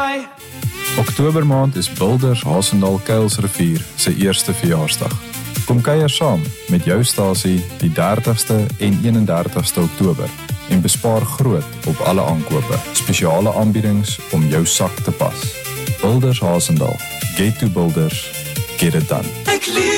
my. Oktobermaand is Builders Hasendaal Kuilsrivier se eerste verjaarsdag. Kom kuier saam met jou stasie die 30ste en 31ste Oktober en bespaar groot op alle aankope. Spesiale aanbiedings om jou sak te pas. Builders Hasendaal. Get to Builders. Get it done.